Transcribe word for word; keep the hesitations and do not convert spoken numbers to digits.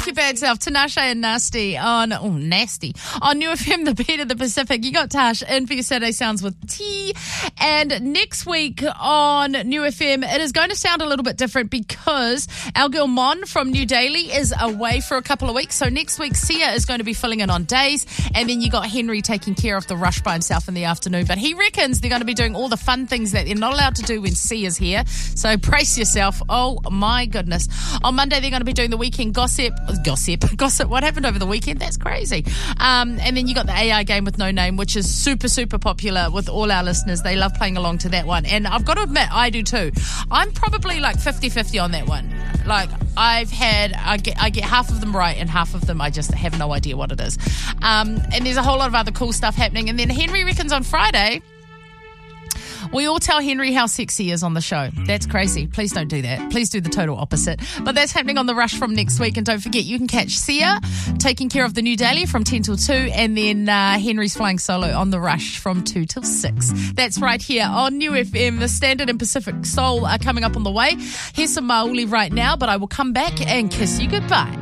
your bad self. Tinashe and Nasty on, oh, Nasty. On New F M, the beat of the Pacific. You got Tash in for your Saturday Sounds with T. And next week on New F M, it is going to sound a little bit different because our girl Mon from New Daily is away for a couple of weeks. So next week, Sia is going to be filling in on days. And then you got Henry taking care of the rush by himself in the afternoon. But he reckons they're going to be doing all the fun things that they're not allowed to do when Sia's here. So brace yourself. Oh, my goodness. On Monday, they're going to be doing the weekend gossip. Gossip. Gossip. What happened over the weekend? That's crazy. Um, and then you got the A I game with no name, which is super, super popular with all our listeners. They love playing along to that one. And I've got to admit, I do too. I'm probably like fifty-fifty on that one. Like, I've had, I get, I get half of them right and half of them I just have no idea what it is. Um, and there's a whole lot of other cool stuff happening. And then Henry reckons on Friday, we all tell Henry how sexy he is on the show. That's crazy. Please don't do that. Please do the total opposite. But that's happening on The Rush from next week. And don't forget, you can catch Sia taking care of the New Daily from ten till two. And then uh, Henry's flying solo on The Rush from two till six. That's right here on New F M. The Standard and Pacific Soul are coming up on the way. Here's some Mauli right now, but I will come back and kiss you goodbye.